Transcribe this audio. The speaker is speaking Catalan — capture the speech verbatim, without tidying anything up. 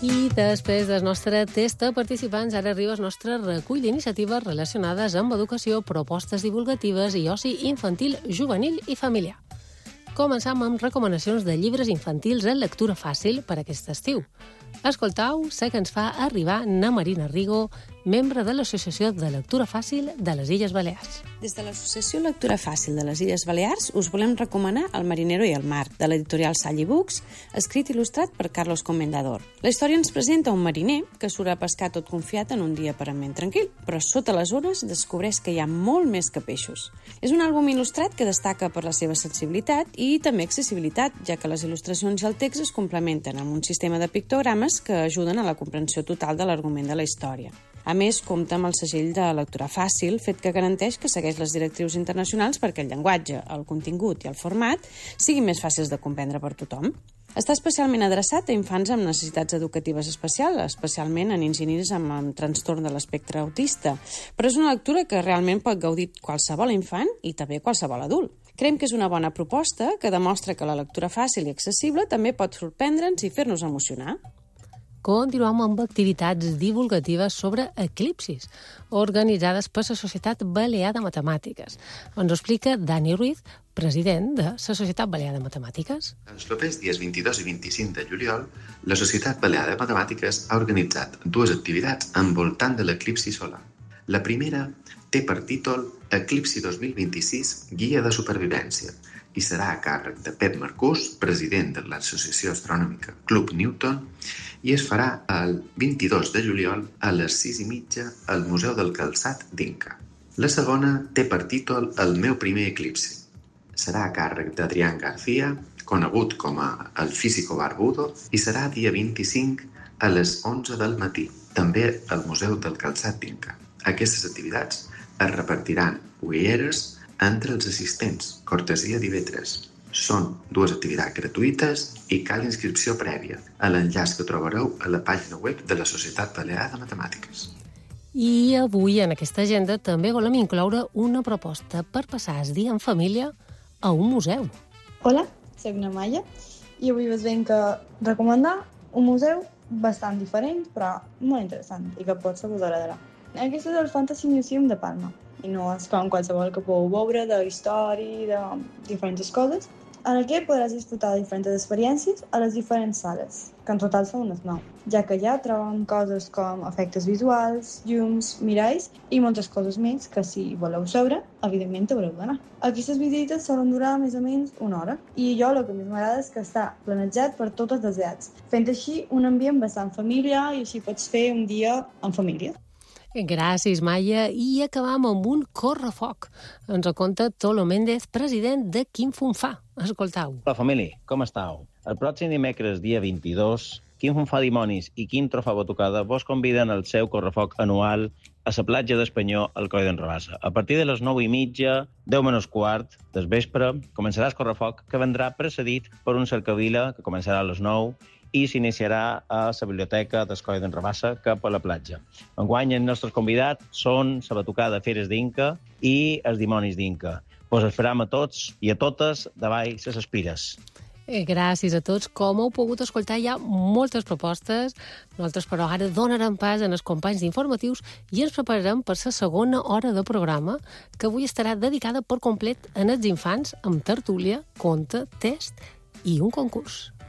I després del nostre test de participants, ara arriba el nostre recull d'iniciatives relacionades amb educació, propostes divulgatives i oci infantil, juvenil i familiar. Començam amb recomanacions de llibres infantils en lectura fàcil per aquest estiu. Escoltau sé que ens fa arribar na Marina Rigo, membre de l'Associació de Lectura Fàcil de les Illes Balears. Des de l'Associació Lectura Fàcil de les Illes Balears us volem recomanar El marinero i el mar, de l'editorial Salli Books, escrit i il·lustrat per Carlos Comendador. La història ens presenta un mariner que surt a pescar tot confiat en un dia aparentment tranquil, però sota les ones descobreix que hi ha molt més que peixos. És un àlbum il·lustrat que destaca per la seva sensibilitat i també accessibilitat, ja que les il·lustracions i el text es complementen amb un sistema de pictogrames que ajuden a la comprensió total de l'argument de la història. A més, compta amb el segell de lectura fàcil, fet que garanteix que segueix les directrius internacionals perquè el llenguatge, el contingut i el format siguin més fàcils de comprendre per tothom. Està especialment adreçat a infants amb necessitats educatives especials, especialment a nens i nines amb, amb trastorn de l'espectre autista, però és una lectura que realment pot gaudir qualsevol infant i també qualsevol adult. Creiem que és una bona proposta que demostra que la lectura fàcil i accessible també pot sorprendre'ns i fer-nos emocionar. Continuem amb activitats divulgatives sobre eclipsis, organitzades per la Societat Balear de Matemàtiques. Ens ho explica Dani Ruiz, president de la Societat Balear de Matemàtiques. Els propers dies vint-i-dos i vint-i-cinc de juliol, la Societat Balear de Matemàtiques ha organitzat dues activitats envoltant de l'eclipsi solar. La primera té per títol Eclipsi dos mil vint-i-sis, Guia de Supervivència, i serà a càrrec de Pep Marcús, president de l'Associació Astronòmica Club Newton, i es farà el vint-i-dos de juliol a les sis i mitja al Museu del Calçat d'Inca. La segona té per títol El meu primer eclipsi. Serà a càrrec d'Adrián García, conegut com a El Físico Barbudo, i serà dia vint-i-cinc a les onze del matí, també al Museu del Calçat d'Inca. Aquestes activitats es repartiran ulleres entre els assistents, cortesia d'I V tres. Són dues activitats gratuïtes i cal inscripció prèvia a l'enllaç que trobareu a la pàgina web de la Societat Balear de Matemàtiques. I avui en aquesta agenda també volem incloure una proposta per passar el dia en família a un museu. Hola, soc na Maya i avui us venc a recomanar un museu bastant diferent però molt interessant i que potser vos agradarà. Aquest és el Fantasy Museum de Palma i no és com qualsevol que podeu veure de història i de diferents coses, en el que podràs disfrutar de diferents experiències a les diferents sales, que en total són unes nou, ja que allà trobem coses com efectes visuals, llums, miralls i moltes coses més que si voleu saber, evidentment haureu d'anar. Aquestes visites solen durar més o menys una hora i jo el que més m'agrada és que està planejat per totes les edats, fent així un ambient bastant familiar i així pots fer un dia en família. Gràcies, Maia. I acabam amb un correfoc. Ens ho conta Tolo Méndez, president de Quim Funfà. Escoltau. Hola, família, com estàu? El pròxim dimecres, dia vint-i-dos, Quim Funfà Dimonis i Quim Trofà Batucada vos conviden al seu correfoc anual a la platja d'Espanyol al Coll d'en Rabassa. A partir de les nou i mitja, deu menys quart del vespre, començarà el correfoc, que vendrà precedit per un cercavila que començarà a les nou i s'iniciarà a la biblioteca d'Escoll d'en Rabassa cap a la platja. Enguany els nostres convidats són la Batucada Feres d'Inca i els Dimonis d'Inca. Vos esperam a tots i a totes davall les espires. Gràcies a tots. Com heu pogut escoltar, hi ha moltes propostes. Nosaltres, però, ara donarem pas en els companys d'informatius i ens prepararem per la segona hora de programa, que avui estarà dedicada per complet a els infants amb tertúlia, conte, test i un concurs.